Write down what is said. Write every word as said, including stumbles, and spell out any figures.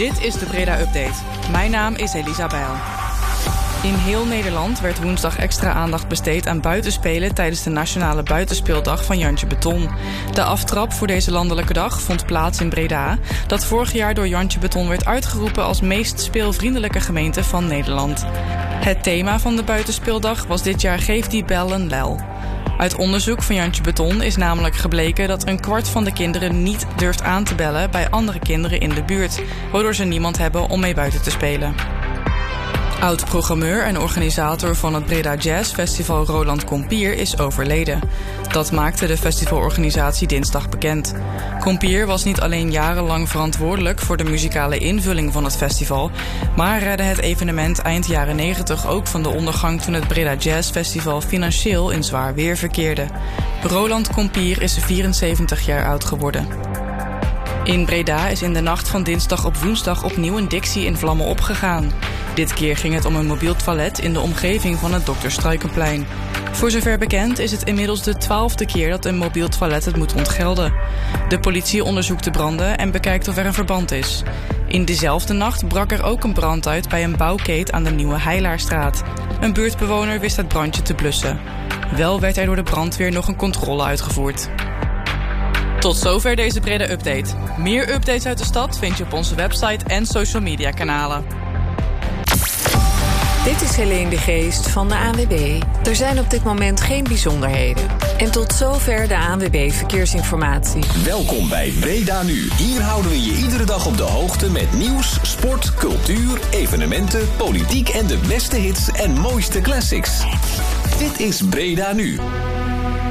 Dit is de Breda Update. Mijn naam is Elisa Bijl. In heel Nederland werd woensdag extra aandacht besteed aan buitenspelen tijdens de Nationale Buitenspeeldag van Jantje Beton. De aftrap voor deze landelijke dag vond plaats in Breda, dat vorig jaar door Jantje Beton werd uitgeroepen als meest speelvriendelijke gemeente van Nederland. Het thema van de buitenspeeldag was dit jaar Geef die bel een lel. Uit onderzoek van Jantje Beton is namelijk gebleken dat een kwart van de kinderen niet durft aan te bellen bij andere kinderen in de buurt, waardoor ze niemand hebben om mee buiten te spelen. Oud-programmeur en organisator van het Breda Jazz Festival Roland Kompier is overleden. Dat maakte de festivalorganisatie dinsdag bekend. Kompier was niet alleen jarenlang verantwoordelijk voor de muzikale invulling van het festival, maar redde het evenement eind jaren negentig ook van de ondergang toen het Breda Jazz Festival financieel in zwaar weer verkeerde. Roland Kompier is vierenzeventig jaar oud geworden. In Breda is in de nacht van dinsdag op woensdag opnieuw een Dixie in vlammen opgegaan. Dit keer ging het om een mobiel toilet in de omgeving van het Dokter Struikenplein. Voor zover bekend is het inmiddels de twaalfde keer dat een mobiel toilet het moet ontgelden. De politie onderzoekt de branden en bekijkt of er een verband is. In dezelfde nacht brak er ook een brand uit bij een bouwkeet aan de Nieuwe Heilaarstraat. Een buurtbewoner wist het brandje te blussen. Wel werd er door de brandweer nog een controle uitgevoerd. Tot zover deze Breda Update. Meer updates uit de stad vind je op onze website en social media kanalen. Dit is Helene de Geest van de A N W B. Er zijn op dit moment geen bijzonderheden. En tot zover de A N W B Verkeersinformatie. Welkom bij Breda Nu. Hier houden we je iedere dag op de hoogte met nieuws, sport, cultuur, evenementen, politiek en de beste hits en mooiste classics. Dit is Breda Nu.